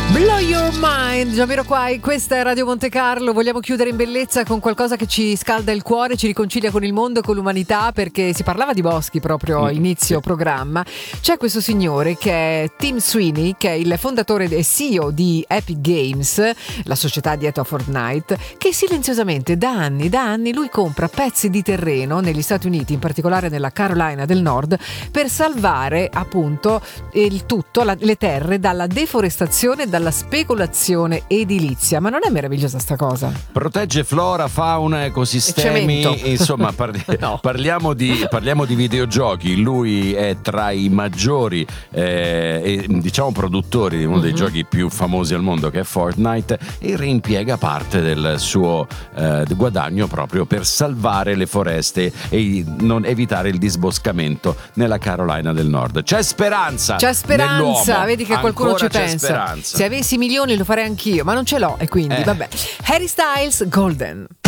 Blow Your Mind, Jamiroquai, questa è Radio Monte Carlo. Vogliamo chiudere in bellezza con qualcosa che ci scalda il cuore, ci riconcilia con il mondo e con l'umanità, perché si parlava di boschi proprio a inizio programma. C'è questo signore che è Tim Sweeney, che è il fondatore e CEO di Epic Games, la società dietro a Fortnite, che silenziosamente da anni lui compra pezzi di terreno negli Stati Uniti, in particolare nella Carolina del Nord, per salvare appunto il tutto, le terre dalla deforestazione e dalla speculazione edilizia. Ma non è meravigliosa sta cosa? Protegge flora, fauna, ecosistemi, insomma no. parliamo di videogiochi. Lui è tra i maggiori diciamo produttori di uno dei giochi più famosi al mondo, che è Fortnite, e reimpiega parte del suo guadagno proprio per salvare le foreste e non evitare il disboscamento nella Carolina del Nord. C'è speranza, nell'uomo. Vedi che qualcuno Ancora ci c'è pensa. speranza. Se avessi milioni lo farei anch'io, ma non ce l'ho, e quindi vabbè. Harry Styles, Golden.